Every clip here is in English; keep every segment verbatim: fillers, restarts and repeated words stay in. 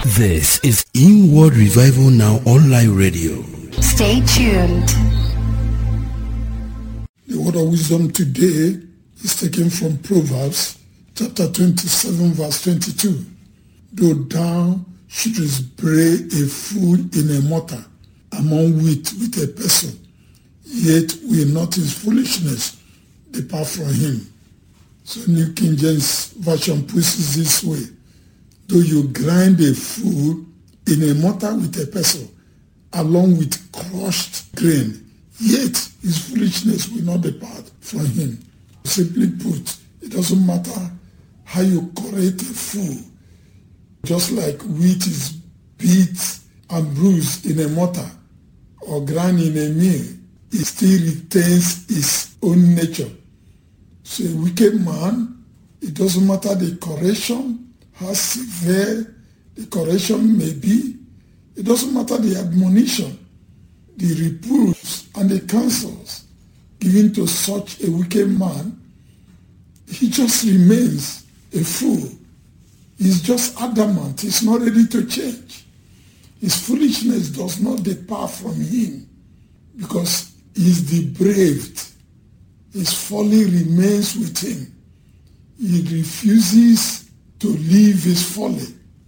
This is Inward Revival Now Online Radio. Stay tuned. The word of wisdom today is taken from Proverbs chapter twenty-seven verse twenty-two. Though thou shouldest bray a fool in a mortar, among wheat with a pestle, yet will not his foolishness depart from him. So New King James Version puts it this way. Though you grind a fool in a mortar with a pestle, along with crushed grain, yet his foolishness will not depart from him. Simply put, it doesn't matter how you correct a fool. Just like wheat is beat and bruised in a mortar or ground in a mill, it still retains its own nature. So a wicked man, it doesn't matter the correction, how severe the correction may be, it doesn't matter the admonition, the reproofs and the counsels given to such a wicked man, he just remains a fool. He's just adamant. He's not ready to change. His foolishness does not depart from him because he's depraved. His folly remains with him. He refuses to leave his folly.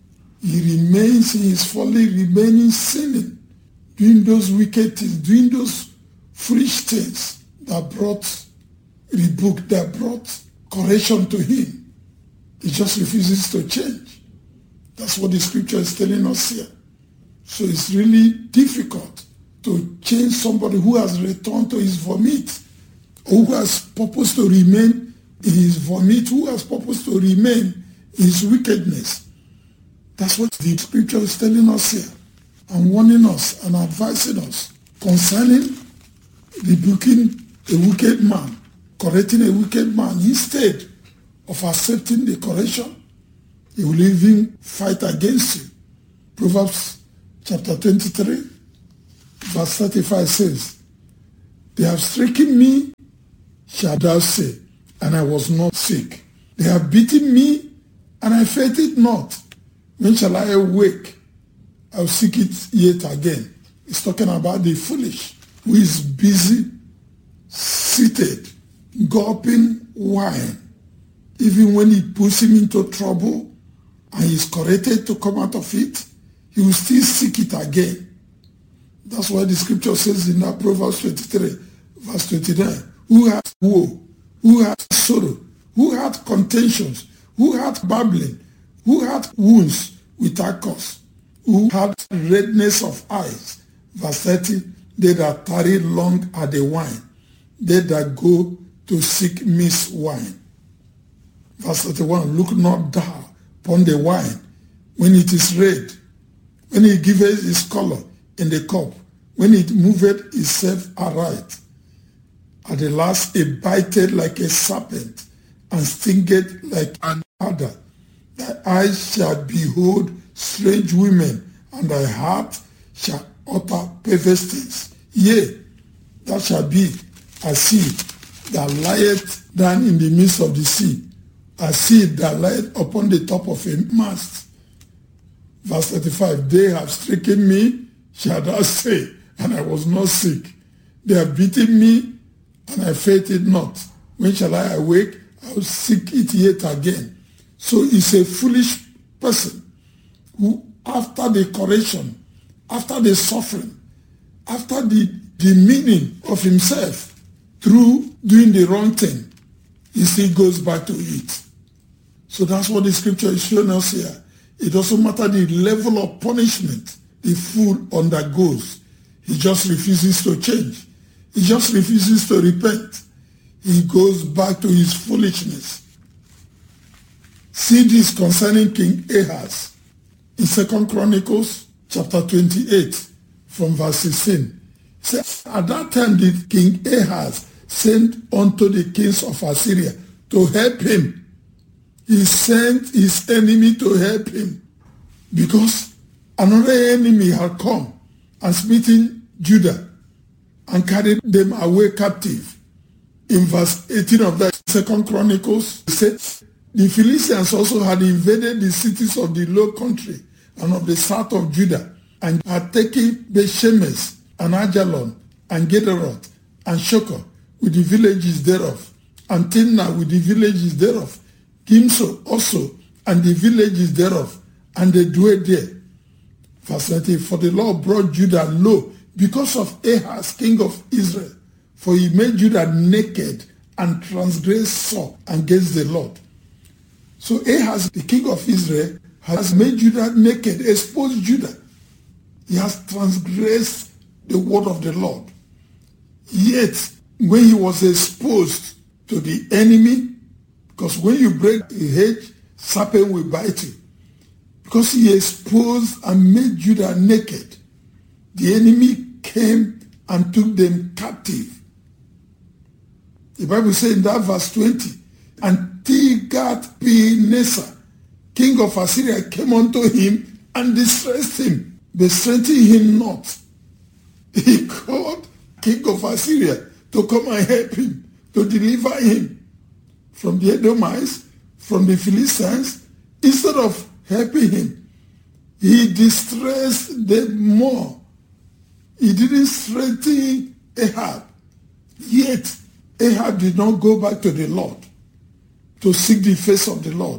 He remains in his folly, remaining sinning, doing those wicked things, doing those foolish things that brought rebuke, that brought correction to him. He just refuses to change. That's what the scripture is telling us here. So it's really difficult to change somebody who has returned to his vomit, or who has purpose to remain in his vomit, who has purpose to remain in his wickedness. That's what the scripture is telling us here, and warning us and advising us concerning rebuking a wicked man, correcting a wicked man. Instead of accepting the correction, he will even fight against you. Proverbs chapter twenty-three, verse thirty-five says, they have stricken me, shall thou say, and I was not sick. They have beaten me, and I felt it not. When shall I awake? I will seek it yet again. It's talking about the foolish who is busy, seated, gulping wine. Even when he puts him into trouble and he's corrected to come out of it, he will still seek it again. That's why the scripture says in that Proverbs twenty-three, verse twenty-nine, who had woe, who had sorrow, who had contentions, who had babbling, who had wounds without cause, who had redness of eyes. Verse thirty, they that tarry long at the wine, they that go to seek mixed wine. Verse thirty-one, look not thou upon the wine when it is red, when it giveth its color in the cup, when it moveth itself aright. At the last it biteth like a serpent, and stingeth like an adder. Thy eyes shall behold strange women, and thy heart shall utter perverse things. Yea, thou shalt be as sea that lieth down in the midst of the sea, a sea that lieth upon the top of a mast. Verse thirty-five, they have stricken me, shall thou say, and I was not sick. They have beaten me, and I felt it not. When shall I awake? I will seek it yet again. So it's a foolish person who, after the correction, after the suffering, after the demeaning of himself through doing the wrong thing, he still goes back to it. So that's what the scripture is showing us here. It doesn't matter the level of punishment the fool undergoes. He just refuses to change. He just refuses to repent. He goes back to his foolishness. See this concerning King Ahaz in Second Chronicles chapter twenty-eight from verse sixteen. It says, at that time did King Ahaz send unto the kings of Assyria to help him. He sent his enemy to help him because another enemy had come and smitten Judah and carried them away captive. In verse eighteen of that Second Chronicles, it says, the Philistines also had invaded the cities of the low country and of the south of Judah, and had taken Beth-Shemesh, and Ajalon, and Gederoth, and Shokor, with the villages thereof, and Timnah with the villages thereof, Gimso also, and the villages thereof, and they dwelt there. Verse twenty, for the Lord brought Judah low because of Ahaz, king of Israel, for he made Judah naked and transgressed sore against the Lord. So Ahaz, the king of Israel, has made Judah naked, exposed Judah. He has transgressed the word of the Lord. Yet, when he was exposed to the enemy, because when you break a hedge, serpent will bite you. Because he exposed and made Judah naked, the enemy came and took them captive. The Bible says in that verse twenty, and Tiglath-Pileser, king of Assyria, came unto him and distressed him, but strengthened him not. He called king of Assyria to come and help him, to deliver him from the Edomites, from the Philistines. Instead of helping him, he distressed them more. He didn't strengthen Ahab. Yet Ahab did not go back to the Lord to seek the face of the Lord.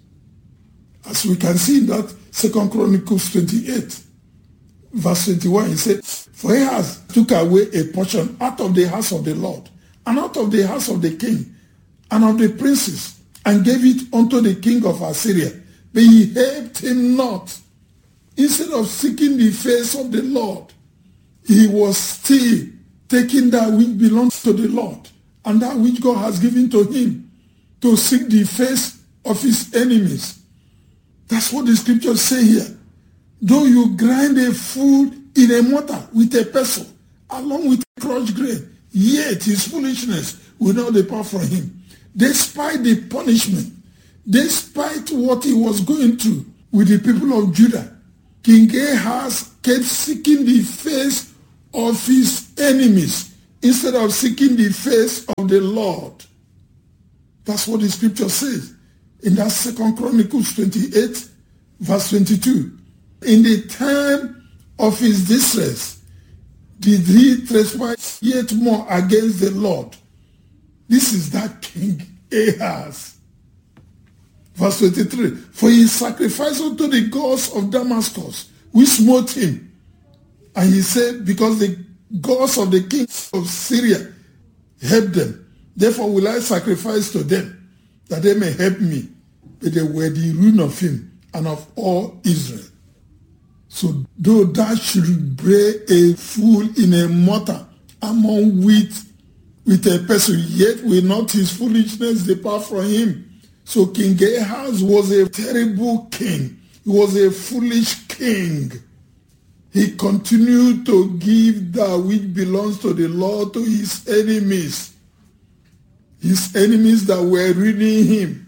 As we can see in that Second Chronicles twenty-eight, verse twenty-one, he said, for Ahaz took away a portion out of the house of the Lord, and out of the house of the king, and of the princes, and gave it unto the king of Assyria. But he helped him not. Instead of seeking the face of the Lord, he was still taking that which belongs to the Lord, and that which God has given to him, to seek the face of his enemies. That's what the scriptures say here. Though you grind a food in a mortar with a pestle, along with crushed grain, yet his foolishness will not depart from him. Despite the punishment, despite what he was going through with the people of Judah, King Ahaz kept seeking the face of his enemies instead of seeking the face of the Lord. That's what the scripture says in that Second Chronicles twenty-eight, verse twenty-two. In the time of his distress, did he trespass yet more against the Lord? This is that King Ahaz. Verse twenty-three, for he sacrificed unto the gods of Damascus, which smote him. And he said, because the gods of the king of Syria helped them, therefore will I sacrifice to them, that they may help me. But they were the ruin of him and of all Israel. So though thou should break a fool in a mortar among wheat with a pestle, yet will not his foolishness depart from him. So King Ahaz was a terrible king. He was a foolish king. He continued to give that which belongs to the Lord to his enemies. His enemies that were ruining him.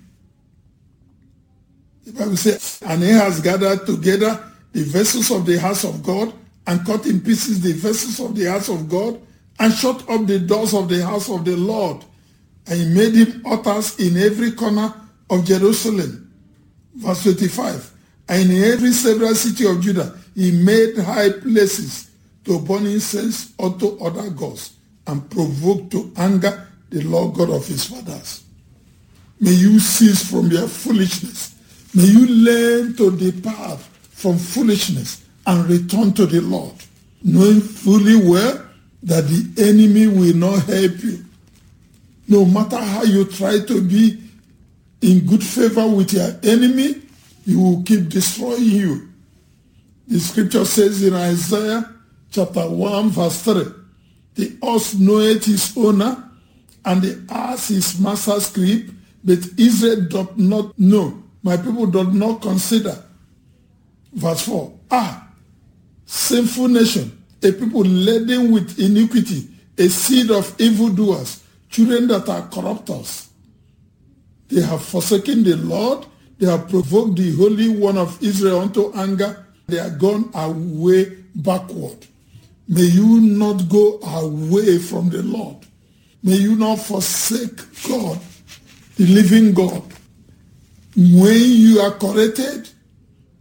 The Bible says, and Ahaz gathered together the vessels of the house of God, and cut in pieces the vessels of the house of God, and shut up the doors of the house of the Lord. And he made him altars in every corner of Jerusalem. Verse twenty-five. And in every several city of Judah, he made high places to burn incense unto other gods, and provoked to anger the Lord God of his fathers. May you cease from your foolishness. May you learn to depart from foolishness and return to the Lord, knowing fully well that the enemy will not help you. No matter how you try to be in good favor with your enemy, he will keep destroying you. The scripture says in Isaiah chapter one verse three, the ox knoweth his owner, and the ass his master's crib, but Israel doth not know. My people doth not consider. Verse four, ah, sinful nation, a people laden with iniquity, a seed of evildoers, children that are corruptors. They have forsaken the Lord, they have provoked the Holy One of Israel unto anger, they are gone away backward. May you not go away from the Lord. May you not forsake God, the living God. When you are corrected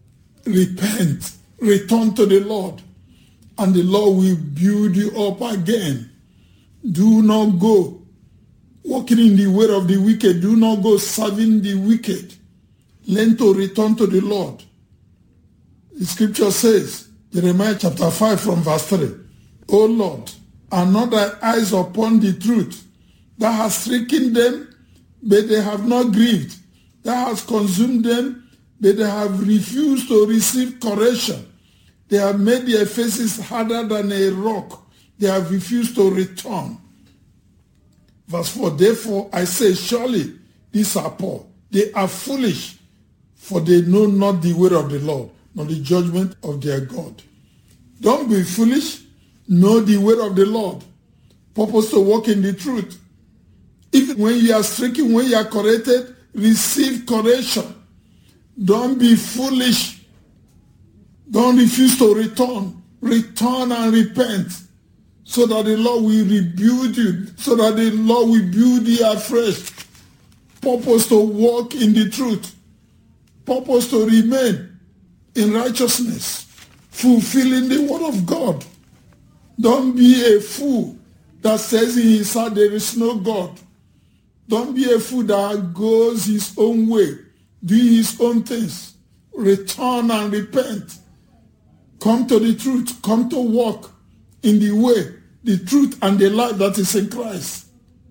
repent, return to the Lord, and the Lord will build you up again. Do not go walking in the way of the wicked. Do not go serving the wicked. Learn to return to the Lord. The scripture says, Jeremiah chapter five from verse three, O Lord, are not thy eyes upon the truth? Thou hast stricken them, but they have not grieved. Thou hast consumed them, but they have refused to receive correction. They have made their faces harder than a rock. They have refused to return. Verse four, therefore I say, surely these are poor. They are foolish, for they know not the way of the Lord, nor the judgment of their God. Don't be foolish. Know the way of the Lord. Purpose to walk in the truth. Even when you are stricken, when you are corrected, receive correction. Don't be foolish. Don't refuse to return. Return and repent, so that the Lord will rebuild you, so that the Lord will build you afresh. Purpose to walk in the truth. Purpose to remain in righteousness, fulfilling the word of God. Don't be a fool that says in his heart there is no God. Don't be a fool that goes his own way, doing his own things. Return and repent. Come to the truth. Come to walk in the way, the truth, and the life that is in Christ.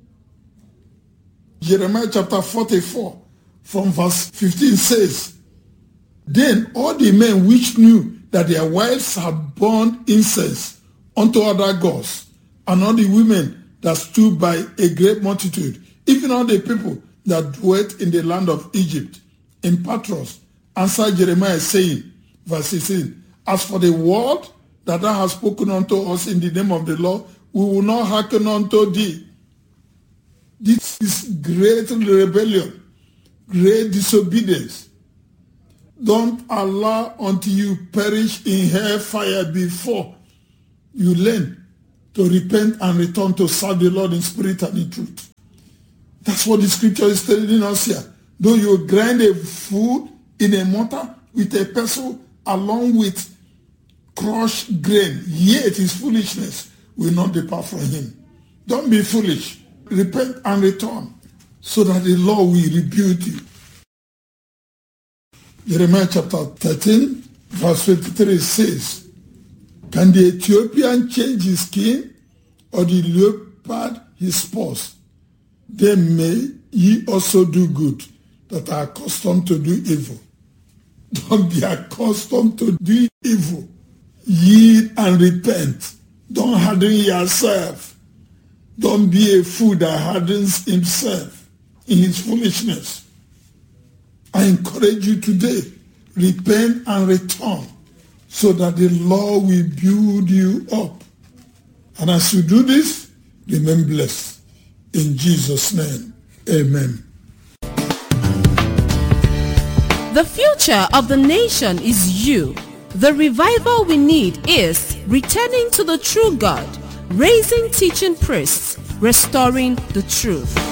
Jeremiah chapter forty-four from verse fifteen says, then all the men which knew that their wives had burned incense unto other gods, and all the women that stood by a great multitude, even all the people that dwelt in the land of Egypt, in Patros, answered Jeremiah, saying, verse sixteen, as for the word that thou hast spoken unto us in the name of the Lord, we will not hearken unto thee. This is great rebellion, great disobedience. Don't allow until you perish in hellfire before you learn to repent and return to serve the Lord in spirit and in truth. That's what the scripture is telling us here. Though you grind a food in a mortar with a pestle along with crushed grain, yet his foolishness will not depart from him. Don't be foolish. Repent and return, so that the Lord will rebuild you. Jeremiah chapter thirteen, verse twenty-three says, can the Ethiopian change his skin, or the leopard his spots? Then may ye also do good, that are accustomed to do evil. Don't be accustomed to do evil. Yield and repent. Don't harden yourself. Don't be a fool that hardens himself in his foolishness. I encourage you today, repent and return, so that the Lord will build you up. And as you do this, remain blessed. In Jesus' name, amen. The future of the nation is you. The revival we need is returning to the true God, raising teaching priests, restoring the truth.